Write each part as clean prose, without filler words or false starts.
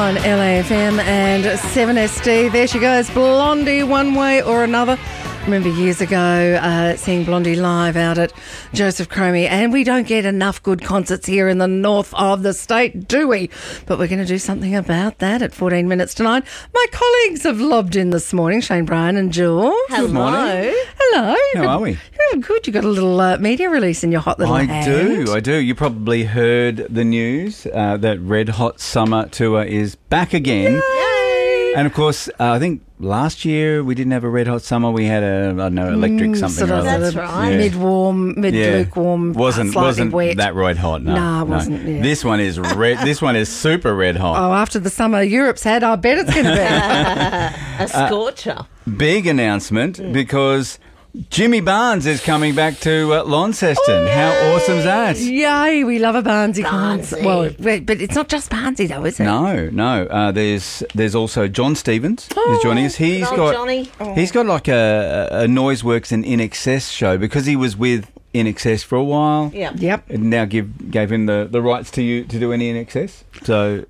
on LAFM and 7SD. There she goes, Blondie, one way or another. Remember years ago seeing Blondie live out at Joseph Cromie, and we don't get enough good concerts here in the north of the state, do we? But we're going to do something about that at 14 minutes to 9. My colleagues have lobbed in this morning, Shane Bryan and Jules. Hello. Good morning. Hello. How are we? Oh, good. You got a little media release in your hot little hand. I do. You probably heard the news that Red Hot Summer Tour is back again. Yay! And of course, I think last year we didn't have a Red Hot Summer. We had electric something. Sort of That's right. Yeah. Mid-warm, mid-lukewarm, Wasn't wet. that red hot? No, No, it wasn't, yeah. This one is red. This one is super red hot. Oh, after the summer Europe's had, I bet it's going to be. A scorcher. Big announcement because Jimmy Barnes is coming back to Launceston. How awesome is that? Yay, we love a Barnesy concert. Barnesy. Well, but it's not just Barnesy though, is it? No. There's also John Stevens who's joining us. He's Good old got Johnny. he's got like a Noiseworks and INXS show because he was with INXS for a while. Yeah. Yep. And now gave him the rights to do any INXS. So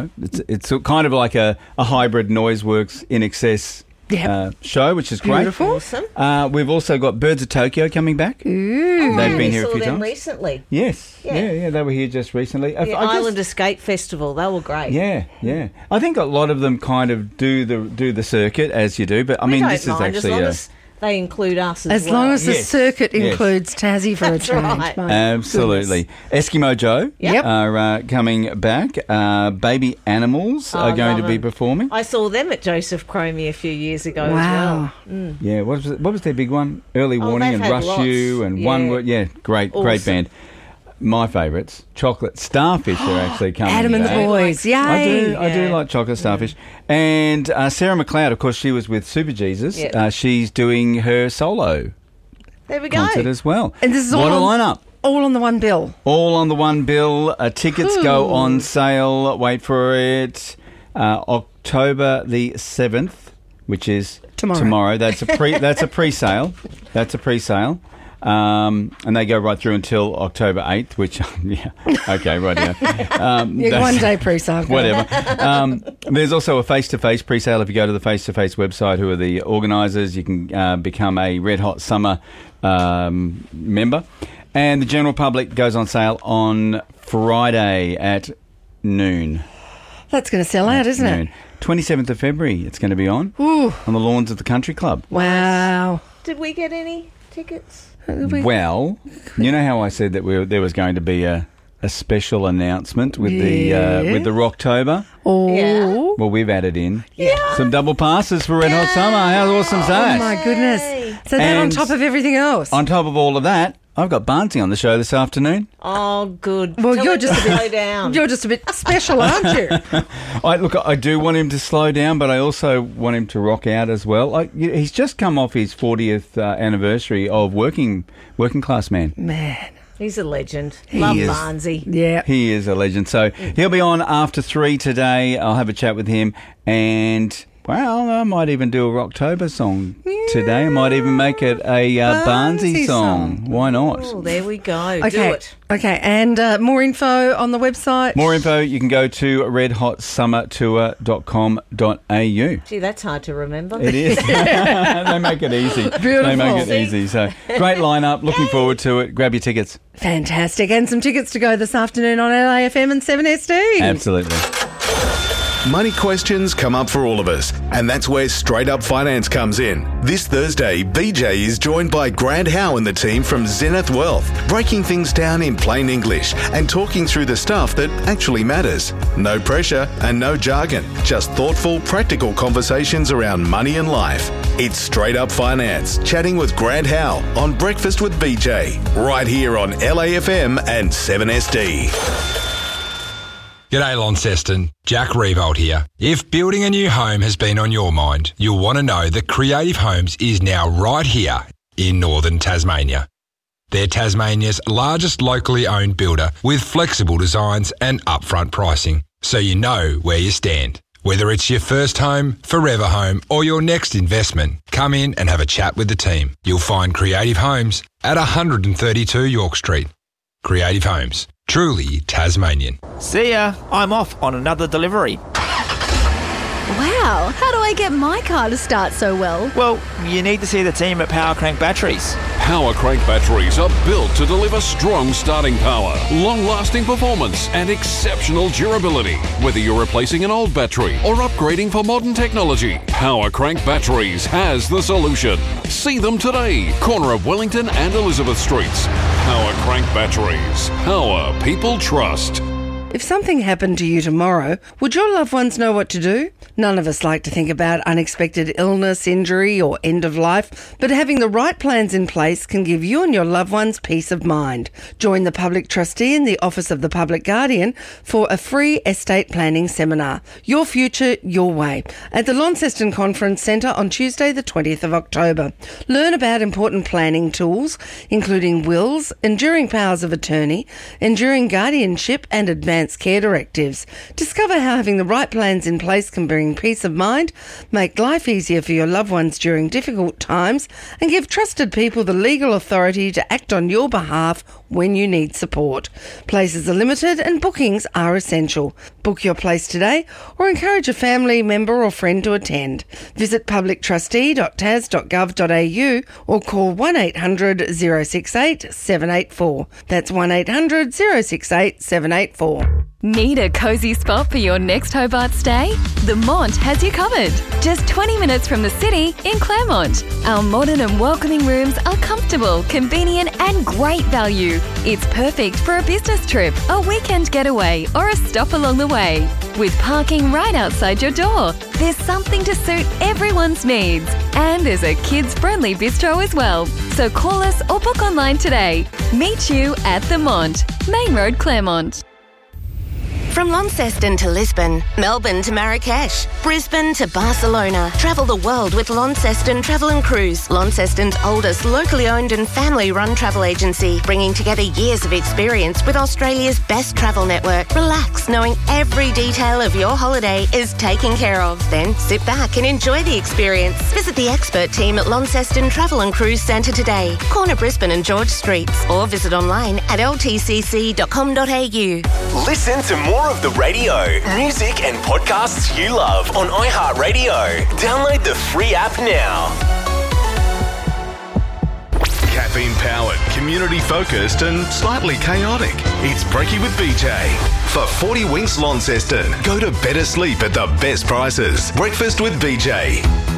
it's kind of like a hybrid Noiseworks INXS. Yep. Show, which is great. Beautiful. Awesome. We've also got Birds of Tokyo coming back. Ooh. They've been we here a saw few them times. recently. Yes. Yeah. Yeah, they were here just recently. The Island Escape Festival. They were great. Yeah. I think a lot of them kind of do the circuit as you do, but I We mean don't this is mind actually as long as they include us as well. As long as the Yes. circuit Yes. includes Tassie for That's a change. right. My absolutely. Eskimo Joe Yep. are coming back. Baby Animals Oh, are going to love be them. performing. I saw them at Joseph Cromie a few years ago Wow. as well. Yeah, what was their big one? Early Warning they've and had Rush lots. You and One Yeah. Word. Yeah, great Awesome. band. My favourites, Chocolate Starfish, are actually coming Adam and the back. boys. Yay. I do like Chocolate Starfish. And Sarah McLeod, of course, she was with Super Jesus. Yep. She's doing her solo There we go. concert as well. And this is what all a on- lineup. All on the one bill. All on the one bill. Tickets go on sale. Wait for it. October the 7th, which is Tomorrow. That's a pre-sale. That's a pre-sale. And they go right through until October 8th, which, okay, right now. Yeah, one day pre-sale. Whatever. There's also a face-to-face pre-sale. If you go to the face-to-face website, who are the organisers, you can become a Red Hot Summer member. And the general public goes on sale on Friday at noon. That's going to sell out, isn't it? 27th of February it's going to be on the lawns of the Country Club. Wow. Did we get any tickets? Well, you know how I said that there was going to be a special announcement with the Rocktober? Oh. Yeah. Well, we've added in Yeah. some double passes for Red Hot Summer. How awesome is Oh, that? my goodness. So that on And top of everything else. On top of all of that, I've got Barnesy on the show this afternoon. Oh, good. Well, Tell you're him just to a bit- slow down. You're just a bit special, aren't you? I do want him to slow down, but I also want him to rock out as well. He's just come off his 40th anniversary of Working Class Man. Man. He's a legend. Love is. Barnesy. Yeah. He is a legend. So he'll be on after 3 today. I'll have a chat with him. And, well, I might even do a Rocktober song today. I might even make it a Barnesy song. Why not? Oh, there we go. Okay. Do it. Okay. And more info on the website? More info, you can go to redhotsummertour.com.au. Gee, that's hard to remember. It is. They make it easy. Beautiful. They make it easy. So great lineup. Looking forward to it. Grab your tickets. Fantastic. And some tickets to go this afternoon on LAFM and 7SD. Absolutely. Money questions come up for all of us, and that's where Straight Up Finance comes in. This Thursday, BJ is joined by Grant Howe and the team from Zenith Wealth, breaking things down in plain English and talking through the stuff that actually matters. No pressure and no jargon, just thoughtful, practical conversations around money and life. It's Straight Up Finance, chatting with Grant Howe on Breakfast with BJ, right here on LAFM and 7SD. G'day Launceston, Jack Revolt here. If building a new home has been on your mind, you'll want to know that Creative Homes is now right here in northern Tasmania. They're Tasmania's largest locally owned builder with flexible designs and upfront pricing, so you know where you stand. Whether it's your first home, forever home or your next investment, come in and have a chat with the team. You'll find Creative Homes at 132 York Street. Creative Homes, truly Tasmanian. See ya. I'm off on another delivery. Wow, how do I get my car to start so well? Well, you need to see the team at Power Crank Batteries. Power Crank batteries are built to deliver strong starting power, long-lasting performance and exceptional durability. Whether you're replacing an old battery or upgrading for modern technology, Power Crank Batteries has the solution. See them today, corner of Wellington and Elizabeth Streets. Power Crank Batteries. Power people trust. If something happened to you tomorrow, would your loved ones know what to do? None of us like to think about unexpected illness, injury or end of life, but having the right plans in place can give you and your loved ones peace of mind. Join the Public Trustee in the Office of the Public Guardian for a free estate planning seminar. Your future, your way, at the Launceston Conference Centre on Tuesday the 20th of October. Learn about important planning tools, including wills, enduring powers of attorney, enduring guardianship and advanced care directives. Discover how having the right plans in place can bring peace of mind, make life easier for your loved ones during difficult times, and give trusted people the legal authority to act on your behalf when you need support. Places are limited and bookings are essential. Book your place today or encourage a family member or friend to attend. Visit publictrustee.tas.gov.au or call 1800 068 784. That's 1800 068 784. Need a cosy spot for your next Hobart stay? The Mont has you covered. Just 20 minutes from the city in Claremont. Our modern and welcoming rooms are comfortable, convenient and great value. It's perfect for a business trip, a weekend getaway or a stop along the way. With parking right outside your door, there's something to suit everyone's needs. And there's a kids-friendly bistro as well. So call us or book online today. Meet you at The Mont, Main Road, Claremont. From Launceston to Lisbon, Melbourne to Marrakesh, Brisbane to Barcelona. Travel the world with Launceston Travel and Cruise, Launceston's oldest locally owned and family-run travel agency, bringing together years of experience with Australia's best travel network. Relax, knowing every detail of your holiday is taken care of. Then sit back and enjoy the experience. Visit the expert team at Launceston Travel and Cruise Centre today, corner Brisbane and George Streets, or visit online at ltcc.com.au. Listen to more of the radio, music and podcasts you love on iHeartRadio. Download the free app now. Caffeine powered, community focused and slightly chaotic. It's Brekkie with BJ. For 40 Winks Launceston, go to better sleep at the best prices. Breakfast with BJ.